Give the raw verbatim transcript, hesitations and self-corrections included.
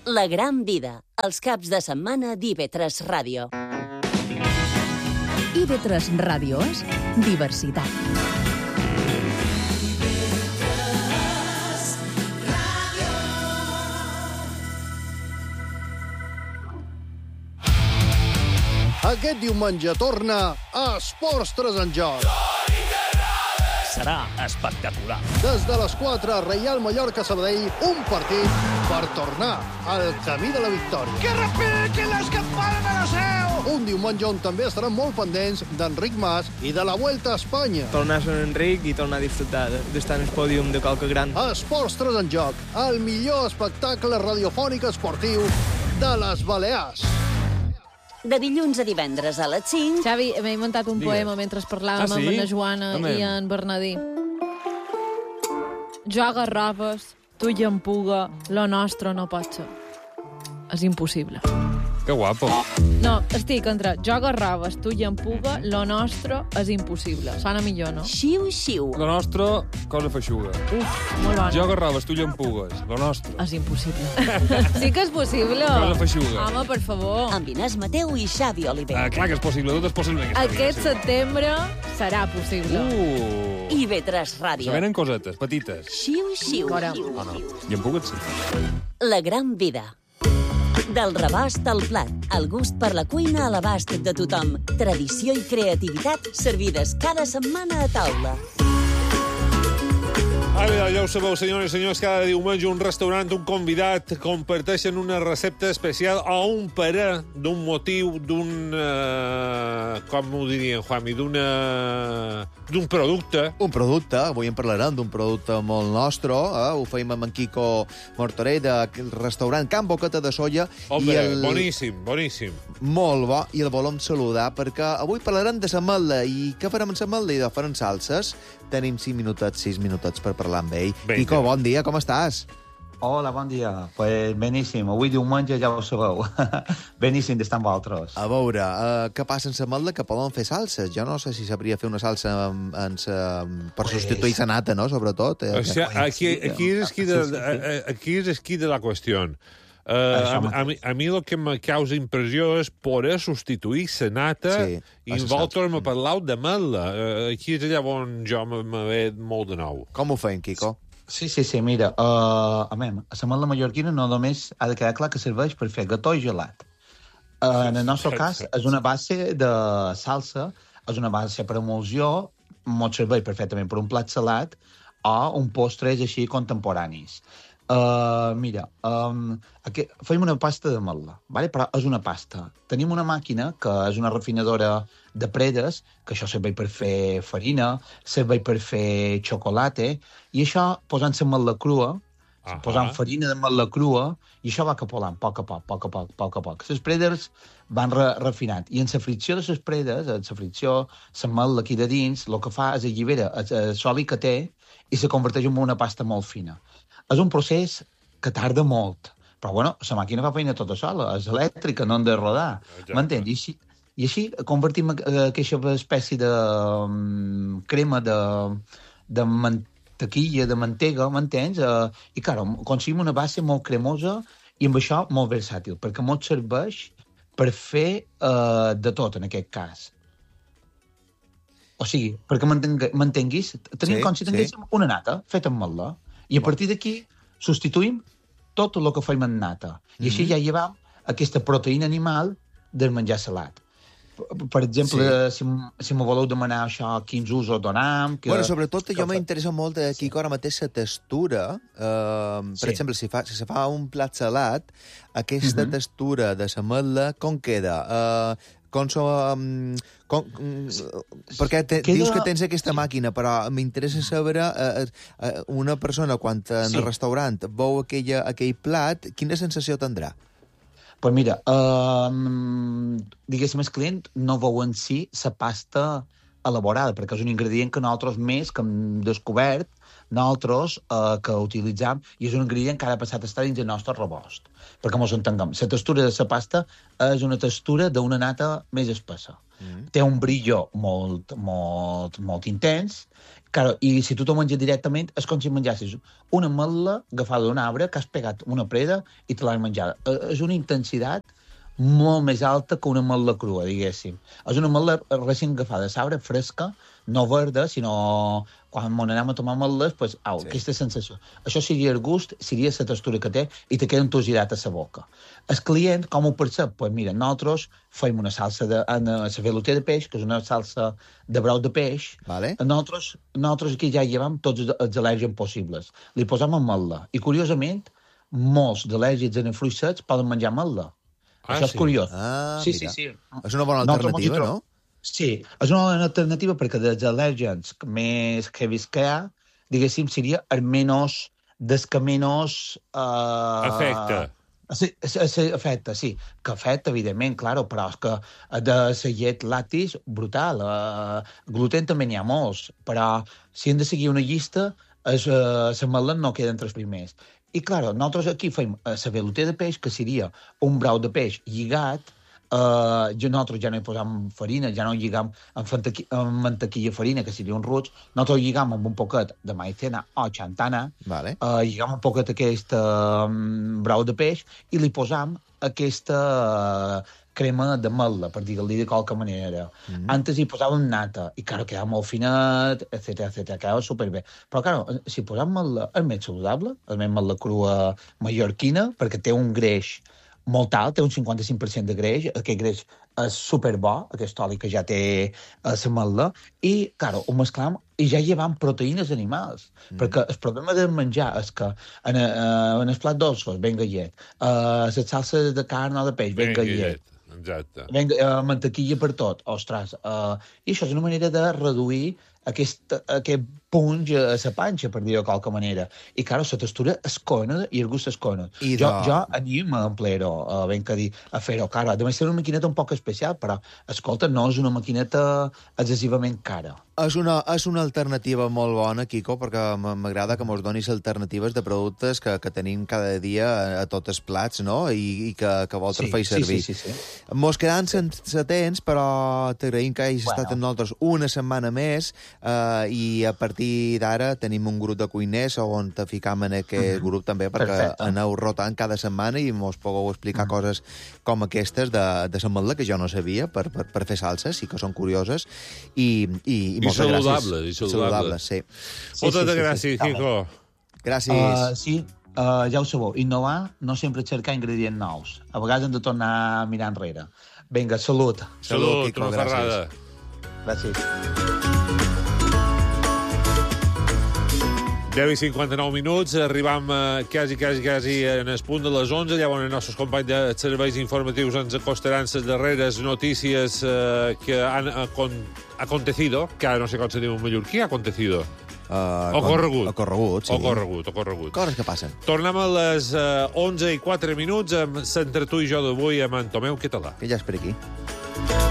La gran vida, els caps de setmana d'I V tres Ràdio. I V tres Ràdio és diversitat. Aquest diumenge torna a Esports tres en Joc. Serà espectacular. Des de les quatre, Reial Mallorca-Sabadell, un partit per tornar al camí de la victòria. Que repiquen les campanes de la seu! Un diumenge on també estaran molt pendents d'Enric Mas i de la Vuelta a Espanya. Tornar a ser Enric i tornar a disfrutar d'estar en el pòdium de qualque gran. Esports tres en Joc, el millor espectacle radiofònic esportiu de les Balears. De dilluns a divendres a les cinc... Xavi, m'he inventat un Digues. poema mentre parlàvem Ah, sí? amb la Joana Home. i en Bernadí. Jo agarraves, tu i en puga, lo nostre no pot ser. És impossible. Que guapo. No, estic entre jo agarraves, tu i en puga, lo nostre és impossible. Sona millor, no? Xiu, xiu. Lo nostre, cosa feixuga. Uf, molt bon. Jo agarraves, tu llampugues. Lo nostre. És impossible. Sí que és possible. Cosa feixuga. Home, per favor. Amb Inés Mateu i Xavi Oliver. Ah, clar que és possible, tot és possible. en aquesta Aquest vida, sí. setembre serà possible. Uh! I V tres Ràdio. Se venen cosetes, petites. Xiu, xiu. Fora. Ah, no. Llampugues, sí. La gran vida. Del rebost al plat, el gust per la cuina a l'abast de tothom. Tradició i creativitat servides cada setmana a taula. Ara, ja ho sabeu, senyores i senyors, cada diumenge un restaurant, un convidat, comparteixen una recepta especial o un paré d'un motiu, d'un... Uh, com ho dirien, Juanmi? D'una... d'un producte. Un producte, avui en parlarem d'un producte molt nostre, eh? Ho feim amb en Quico Mortorell del restaurant Can Boqueta de Solla. Home, i el... boníssim, boníssim. Molt bo, i el volem saludar perquè avui parlarem de l'ametla. I què farem amb l'ametla? I de farem salses. Tenim cinc minutets, sis minutets per parlar amb ell. Vinga. Quico, bon dia, com estàs? Hola, bon dia. Pues beníssim. Avui diumenge ja ho sabeu. Beníssim d'estar amb vosaltres. A veure, uh, què passa amb l'ametla? Que poden fer salses. Jo no sé si sabria fer una salsa amb, amb, amb, per Pues- substituir la nata, no?, sobretot. Eh? O sea, aquí, aquí, és qui de, Sí, sí, sí. aquí és qui de la qüestió. Uh, Això a, a, mi, a mi el que me causa impressió és poder substituir la nata Sí, i això vosaltres saps. me parlau de mel·la. Uh, aquí és allà on jo me, me ve molt de nou. Com ho feim, Quico? Sí, sí, sí, mira, uh, a veure, a la mel·la mallorquina no només ha de quedar clar que serveix per fer gató i gelat. Uh, en el nostre cas, és una base de salsa, és una base per emulsió, molt serveix perfectament per un plat salat o un postres així contemporanis. Uh, mira, um, aquí, fem una pasta de mel·la, vale? Però és una pasta. Tenim una màquina que és una refinadora de predes, que això serveix per fer farina, serveix per fer xocolata, i això posant la mel·la crua, Ahà. posant farina de mel·la crua, i això va capolant, a poc a poc, a poc a poc, a poc a poc. Les predes van re refinant, i en la fricció de les predes, en la fricció, la mel·la aquí de dins, el que fa és allibera el soli que té i se converteix en una pasta molt fina. És un procés que tarda molt, però bueno, la màquina fa feina tota sola, és elèctrica, no han de rodar, Exacte. m'entens? I així, i així convertim eh, aquesta espècie de um, crema de, de mantequilla, de mantega, m'entens? Uh, I, clar, aconseguim una base molt cremosa i amb això molt versàtil, perquè molt serveix per fer uh, de tot, en aquest cas. O sigui, perquè m'entenguis, tenim Sí, com si tinguéssim una nata feta amb mel·la, i a partir d'aquí substituïm tot el que fem en nata. I així ja llevam aquesta proteïna animal del menjar salat. Per- Per exemple, si, m- si me voleu demanar això, quins usos donam... Que, Bueno, sobretot que jo fa- m'interessa molt de Quico ara mateix la textura. Uh, per Sí. exemple, si, fa, si se fa un plat salat, aquesta Mhm. textura de la mel·la, com queda? Uh, com so, um, com, um, perquè te, Queda- dius que tens aquesta màquina, però m'interessa saber uh, uh, una persona quan en Sí. el restaurant veu aquella, aquell plat, quina sensació tindrà? Pues mira, um, diguéssim, el client no veu en si la pasta elaborada, perquè és un ingredient que nosaltres més que hem descobert nosaltres eh, que utilitzam, i és un ingredient que ha passat a estar dins el nostre rebost. Perquè mos entenguem, la textura de la pasta és una textura d'una nata més espessa. Mm. Té un brillo molt, molt, molt intens, claro, i si tu t'ho menges directament és com si menjassis una ametla agafada d'un arbre que has pegat una preda i te l'has menjada. És una intensitat molt més alta que una ametla crua, diguéssim. És una ametla recent agafada de l'arbre, fresca, no verda, sinó quan m'on anem a tomar ametles, pues, au, sí. Aquesta sensació. Això seria el gust, seria la textura que té i te queda entusiasmat a la boca. El client, com ho percep? Pues mira, nosaltres fem una salsa de, en la veluter de peix, que és una salsa de brou de peix. Vale. Nosaltres, nosaltres aquí ja llevam tots els al·lèrgens possibles. Li posam ametla. I, curiosament, molts d'al·lèrgics en els fruits secs poden menjar ametla. Ah, Això sí? és curiós. Ah, sí, mira. sí, sí. És una bona alternativa, no? Sí, és una bona alternativa perquè dels al·lèrgens més heavies que hi ha, diguéssim, seria el menys, des que menys... Uh, Afecta. Sí, sí, afecta, sí. Que afecta, evidentment, claro, però és que de la llet lactis, brutal. Uh, gluten també n'hi ha molts, però si hem de seguir una llista, les uh, ametles no queden entre els primers. I, clar, nosaltres aquí fem la veluter de peix, que seria un brou de peix lligat. Uh, nosaltres ja no hi posam farina, ja no lligam amb, fantaqui, amb mantequilla farina, que seria un ruig. Nosaltres lligam amb un poquet de maicena o xantana, vale. uh, lligam un poquet aquest uh, brou de peix i li posam aquesta uh, crema d'ametla, per dir-li de qualque manera. Mm-hmm. Antes hi posàvem nata, i claro, quedava molt finet, etcètera, etcètera, quedava superbé. Però, claro, si posam ametla, és més saludable, és més ametla crua mallorquina, perquè té un greix molt alt, té un cinquanta-cinc per cent de greix, aquest greix és superbo, aquest oli que ja té l'ametla, i, claro, ho mesclam i ja llevam proteïnes animals, mm. perquè el problema de menjar és que en, uh, en el plat dolços ven gallet, uh, les salses de carn o de peix ven gallet, exacte. Ven, uh, mantequilla per tot, ostres, uh, i això és una manera de reduir aquest, aquest punx a la panxa, per dir-ho de qualque manera. I, clar, la textura és còmoda i el gust és còmode. I jo, de... jo animo a emplear-ho, uh, ben que dir, a fer-ho cara. A més, és una maquineta un poc especial, però, escolta, no és una maquineta excessivament cara. És una, és una alternativa molt bona, Quico, perquè m'agrada que mos donis alternatives de productes que, que tenim cada dia a, a tots els plats, no? I, i que, que vosaltres sí, feis servir. Sí, sí, sí, sí. Mos quedant sense temps, però t'agraïm que hagis bueno. estat amb nosaltres una setmana més eh, i a partir d'ara tenim un grup de cuiners on te ficam en aquest mm-hmm. grup també perquè Perfecte. Aneu rotant cada setmana i mos pugueu explicar mm. coses com aquestes de, de l'ametla que jo no sabia per, per, per fer salses, sí que són curioses i, i, i I moltes saludables, gràcies. I saludables, sí. sí. Moltes sí, sí, gràcies, sí, sí. Quico. Gràcies. Uh, sí, uh, ja ho sabeu, innovar no sempre cercar ingredients nous. A vegades hem de tornar a mirar enrere. Vinga, salut. Salut, salut Quico, una ferrada. Gràcies. deu i cinquanta-nou minuts, arribam eh, quasi, quasi, quasi en el punt de les onze. Llavors els nostres companys de serveis informatius ens acostaran les darreres notícies eh, que han acon acontecido, que ara no sé com se diu en mallorquí, acontecido. Uh, ocorregut. Ocorregut, sí. Ocorregut, ocorregut. Coses que passen. Tornem a les uh, onze i quatre minuts amb l'entre tu i jo d'avui amb en Tomeu Català. Que ja és per aquí.